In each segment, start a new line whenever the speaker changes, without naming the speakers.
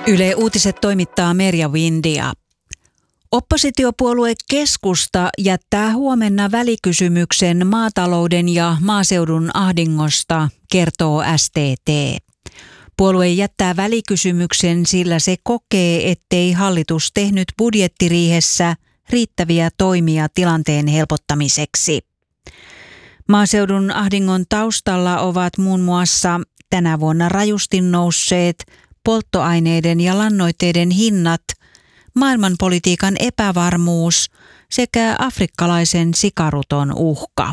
Yle Uutiset toimittaa Merja Windia. Oppositiopuolue Keskusta jättää huomenna välikysymyksen maatalouden ja maaseudun ahdingosta, kertoo STT. Puolue jättää välikysymyksen, sillä se kokee, ettei hallitus tehnyt budjettiriihessä riittäviä toimia tilanteen helpottamiseksi. Maaseudun ahdingon taustalla ovat muun muassa tänä vuonna rajusti nousseet polttoaineiden ja lannoitteiden hinnat, maailmanpolitiikan epävarmuus sekä afrikkalaisen sikaruton uhka.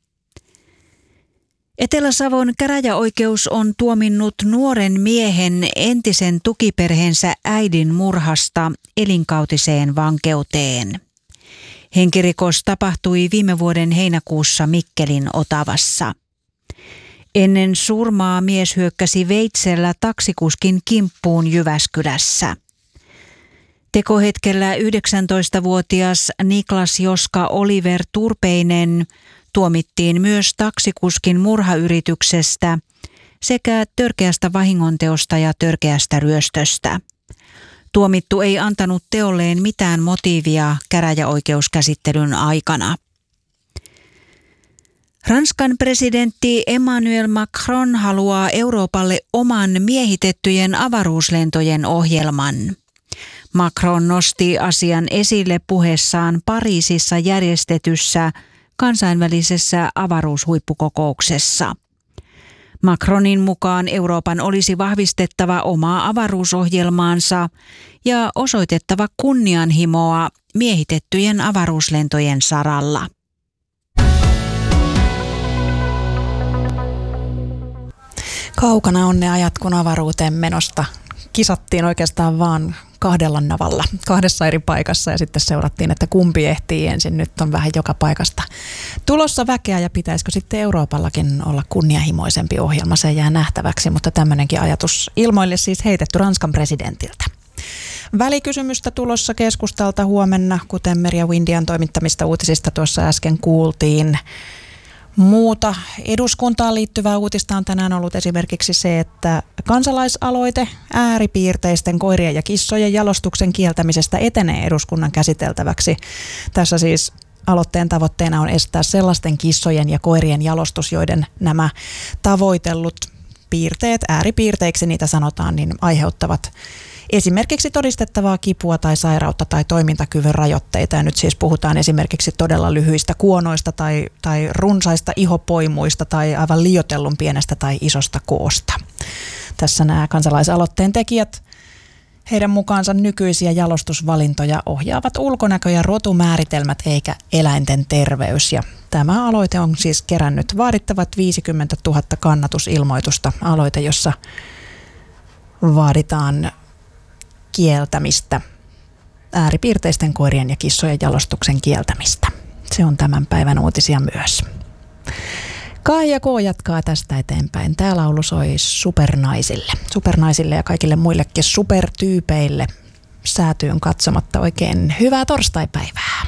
Etelä-Savon käräjäoikeus on tuominnut nuoren miehen entisen tukiperheensä äidin murhasta elinkautiseen vankeuteen. Henkirikos tapahtui viime vuoden heinäkuussa Mikkelin Otavassa. Ennen surmaa mies hyökkäsi veitsellä taksikuskin kimppuun Jyväskylässä. Tekohetkellä 19-vuotias Niklas Joska Oliver Turpeinen tuomittiin myös taksikuskin murhayrityksestä sekä törkeästä vahingonteosta ja törkeästä ryöstöstä. Tuomittu ei antanut teolleen mitään motiivia käräjäoikeuskäsittelyn aikana. Ranskan presidentti Emmanuel Macron haluaa Euroopalle oman miehitettyjen avaruuslentojen ohjelman. Macron nosti asian esille puheessaan Pariisissa järjestetyssä kansainvälisessä avaruushuippukokouksessa. Macronin mukaan Euroopan olisi vahvistettava omaa avaruusohjelmaansa ja osoitettava kunnianhimoa miehitettyjen avaruuslentojen saralla.
Kaukana on ne ajat, kun avaruuteen menosta kisattiin oikeastaan vaan kahdella navalla, kahdessa eri paikassa ja sitten seurattiin, että kumpi ehtii ensin. Nyt on vähän joka paikasta tulossa väkeä ja pitäisikö sitten Euroopallakin olla kunnianhimoisempi ohjelma, se jää nähtäväksi, mutta tämmöinenkin ajatus ilmoille siis heitetty Ranskan presidentiltä. Välikysymystä tulossa Keskustalta huomenna, kuten Merja Windian toimittamista uutisista tuossa äsken kuultiin. Muuta eduskuntaan liittyvää uutista on tänään ollut esimerkiksi se, että kansalaisaloite ääripiirteisten koirien ja kissojen jalostuksen kieltämisestä etenee eduskunnan käsiteltäväksi. Tässä siis aloitteen tavoitteena on estää sellaisten kissojen ja koirien jalostus, joiden nämä tavoitellut piirteet, ääripiirteiksi niitä sanotaan, niin aiheuttavat esimerkiksi todistettavaa kipua tai sairautta tai toimintakyvyn rajoitteita. Ja nyt siis puhutaan esimerkiksi todella lyhyistä kuonoista tai runsaista ihopoimuista tai aivan liioitellun pienestä tai isosta koosta. Tässä nämä kansalaisaloitteen tekijät, heidän mukaansa nykyisiä jalostusvalintoja ohjaavat ulkonäkö- ja rotumääritelmät eikä eläinten terveys. Ja tämä aloite on siis kerännyt vaadittavat 50 000 kannatusilmoitusta. Aloite, jossa vaaditaan kieltämistä, ääripiirteisten koirien ja kissojen jalostuksen kieltämistä. Se on tämän päivän uutisia myös. K&K jatkaa tästä eteenpäin. Tämä laulu soi supernaisille ja kaikille muillekin supertyypeille säätyyn katsomatta oikein hyvää torstaipäivää.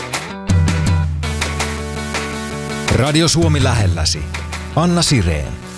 Radio Suomi lähelläsi. Anna Sireen.